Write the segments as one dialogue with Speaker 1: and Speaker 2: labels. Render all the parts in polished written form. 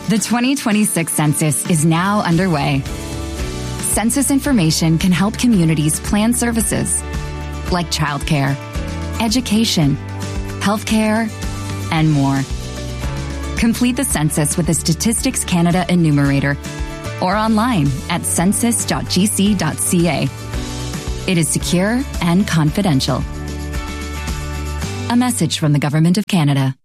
Speaker 1: The 2026 census is now underway. Census information can help communities plan services like childcare, education, healthcare, and more. Complete the census with the Statistics Canada Enumerator or online at census.gc.ca. It is secure and confidential. A message from the Government of Canada.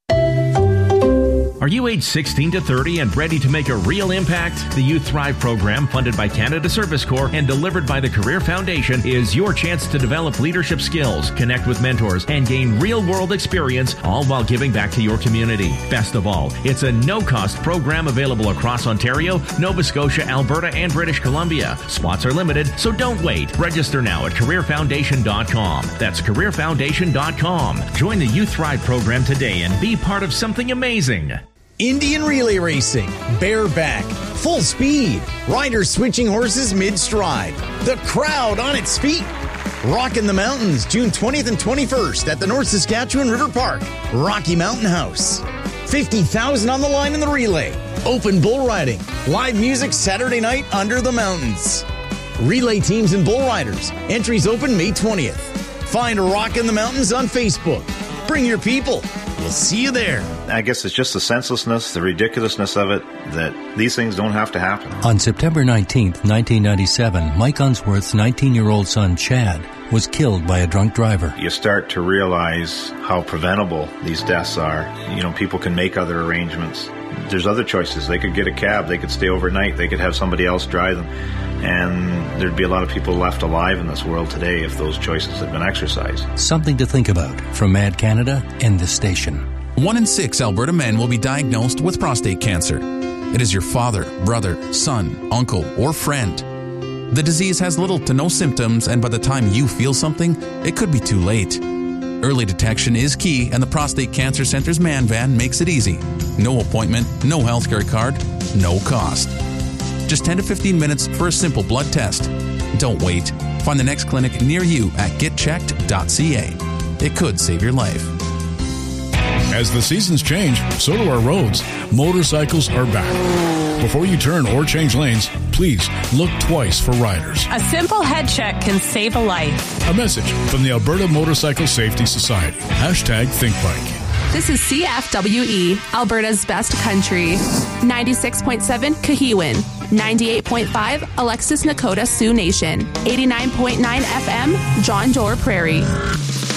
Speaker 2: Are you age 16 to 30 and ready to make a real impact? The Youth Thrive program, funded by Canada Service Corps and delivered by the Career Foundation, is your chance to develop leadership skills, connect with mentors, and gain real-world experience, all while giving back to your community. Best of all, it's a no-cost program available across Ontario, Nova Scotia, Alberta, and British Columbia. Spots are limited, so don't wait. Register now at careerfoundation.com. That's careerfoundation.com. Join the Youth Thrive program today and be part of something amazing.
Speaker 3: Indian relay racing, bareback, full speed, riders switching horses mid-stride, the crowd on its feet. Rockin' the Mountains, June 20th and 21st at the North Saskatchewan River Park, Rocky Mountain House. 50,000 on the line in the relay. Open bull riding, live music Saturday night under the mountains. Relay teams and bull riders. Entries open May 20th. Find Rockin' the Mountains on Facebook. Bring your people. We'll see you there.
Speaker 4: I guess it's just the senselessness, the ridiculousness of it, that these things don't have to happen.
Speaker 5: On September 19th, 1997, Mike Unsworth's 19-year-old son, Chad, was killed by a drunk driver.
Speaker 4: You start to realize how preventable these deaths are. You know, people can make other arrangements. There's other choices. They could get a cab. They could stay overnight. They could have somebody else drive them. And there'd be a lot of people left alive in this world today if those choices had been exercised.
Speaker 5: Something to think about from Mad Canada and this station.
Speaker 6: 1 in 6 Alberta men will be diagnosed with prostate cancer. It is your father, brother, son, uncle, or friend. The disease has little to no symptoms, and by the time you feel something, it could be too late. Early detection is key, and the Prostate Cancer Center's Man Van makes it easy. No appointment, no healthcare card, no cost. Just 10 to 15 minutes for a simple blood test. Don't wait. Find the next clinic near you at getchecked.ca. It could save your life.
Speaker 7: As the seasons change, so do our roads. Motorcycles are back. Before you turn or change lanes, please look twice for riders.
Speaker 8: A simple head check can save a life.
Speaker 7: A message from the Alberta Motorcycle Safety Society. #ThinkBike.
Speaker 8: This is CFWE, Alberta's best country. 96.7 Kahiwan, 98.5 Alexis Nakota Sioux Nation, 89.9 FM John Doerr Prairie.